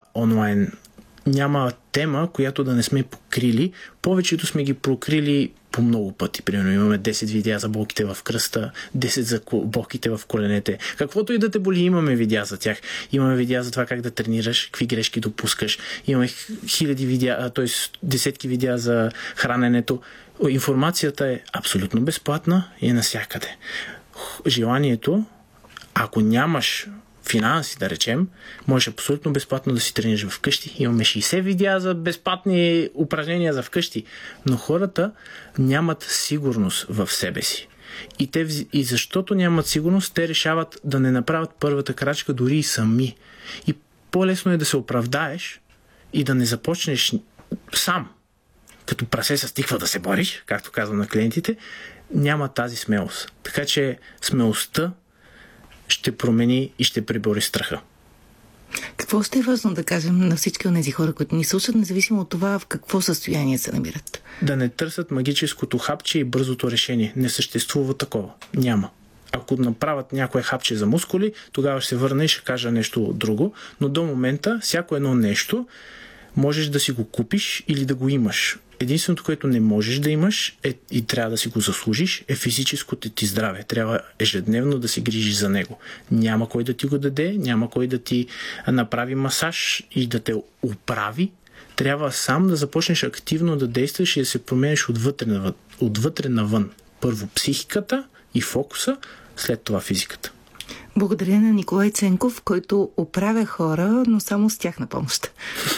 онлайн. Няма тема, която да не сме покрили. Повечето сме ги покрили по много пъти. Примерно имаме 10 видеа за болките в кръста, 10 за болките в коленете. Каквото и да те боли, имаме видеа за тях. Имаме видеа за това как да тренираш, какви грешки допускаш. Имаме хиляди видеа, т.е. десетки видеа за храненето. Информацията е абсолютно безплатна и е навсякъде. Желанието, ако нямаш финанси, да речем, можеш абсолютно безплатно да си тренираш вкъщи. Имаме 60 видеа за безплатни упражнения за вкъщи. Но хората нямат сигурност в себе си. И защото нямат сигурност, те решават да не направят първата крачка дори и сами. И по-лесно е да се оправдаеш и да не започнеш сам, като прасе с тиква да се бориш, както казвам на клиентите, няма тази смелост. Така че смелостта ще промени и ще пребори страха. Какво ще е важно да кажем на всички от тези хора, които ни слушат, независимо от това в какво състояние се намират? Да не търсят магическото хапче и бързото решение. Не съществува такова. Няма. Ако направят някое хапче за мускули, тогава ще се върна и ще кажа нещо друго. Но до момента всяко едно нещо можеш да си го купиш или да го имаш. Единственото, което не можеш да имаш и трябва да си го заслужиш, е физическото ти здраве. Трябва ежедневно да се грижиш за него. Няма кой да ти го даде, няма кой да ти направи масаж и да те оправи. Трябва сам да започнеш активно да действаш и да се променеш отвътре навън. Първо психиката и фокуса, след това физиката. Благодаря на Николай Ценков, който оправя хора, но само с тяхна помощ.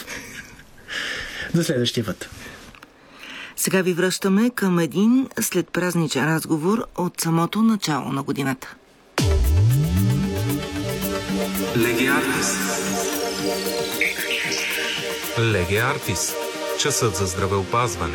До следващия път. Сега ви връщаме към един следпразничен разговор от самото начало на годината. Леге Артис. Леге Артис. Часът за здравеопазване.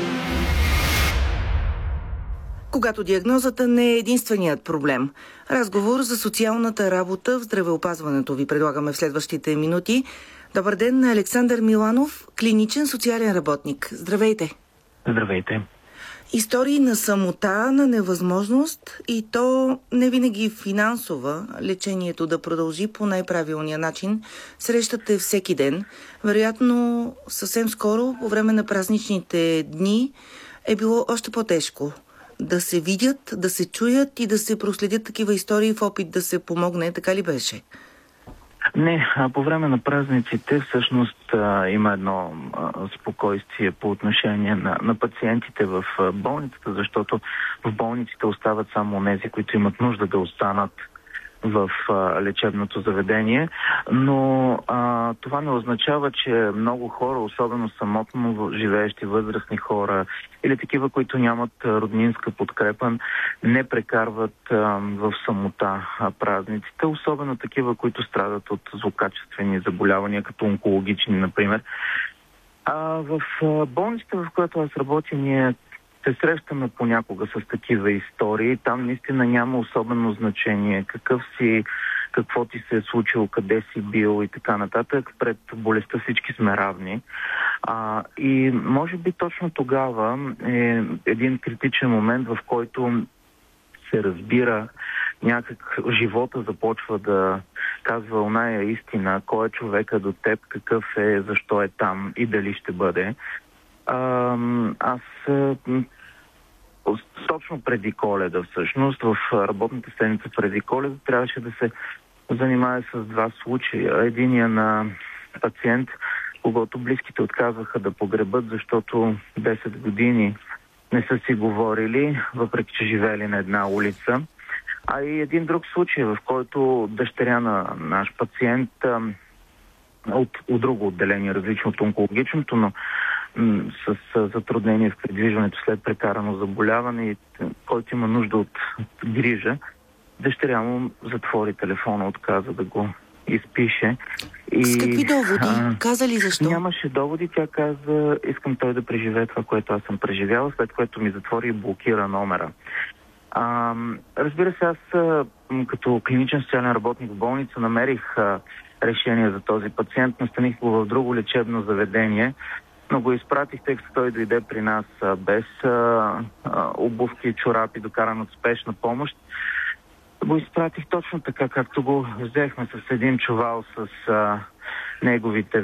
Когато диагнозата не е единственият проблем. Разговор за социалната работа в здравеопазването ви предлагаме в следващите минути. Добър ден на Александър Миланов, клиничен социален работник. Здравейте! Здравейте! Истории на самота, на невъзможност и то не винаги финансова, лечението да продължи по най-правилния начин, срещате всеки ден. Вероятно, съвсем скоро, по време на празничните дни, е било още по-тежко да се видят, да се чуят и да се проследят такива истории в опит да се помогне. Така ли беше? Не, по време на празниците всъщност има едно спокойствие по отношение на пациентите в болницата, защото в болниците остават само тези, които имат нужда да останат в лечебното заведение, но това не означава, че много хора, особено самотно живеещи възрастни хора или такива, които нямат роднинска подкрепа, не прекарват в самота празниците, особено такива, които страдат от злокачествени заболявания, като онкологични, например. В болницата, в която аз работя, ние се срещаме понякога с такива истории. Там наистина няма особено значение какво ти се е случило, къде си бил и така нататък. Пред болестта всички сме равни. И може би точно тогава е един критичен момент, в който се разбира някак живота започва да казва оная истина, кой е човека до теб, какъв е, защо е там и дали ще бъде. Аз точно преди Коледа, всъщност, в работната седмица преди Коледа, трябваше да се занимава с два случая. Единия на пациент, когато близките отказваха да погребат, защото 10 години не са си говорили, въпреки че живеели на една улица. А и един друг случай, в който дъщеря на наш пациент от друго отделение, различно от онкологичното, но с затруднение в придвижването след прекарано заболяване и който има нужда от грижа, дъщеря му затвори телефона, отказа да го изпише. С какви доводи? Каза ли защо? Нямаше доводи. Тя каза, искам той да преживее това, което аз съм преживяла, след което ми затвори и блокира номера. Разбира се, аз като клиничен социален работник в болница намерих решение за този пациент, настаних го в друго лечебно заведение, но го изпратих, тъй като той дойде при нас без обувки и чорапи, докаран от спешна помощ. Го изпратих точно така, както го взехме с един чувал с неговите